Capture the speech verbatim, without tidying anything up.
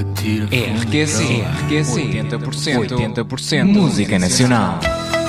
R Q C, R Q C, oitenta por cento, oitenta por cento música nacional.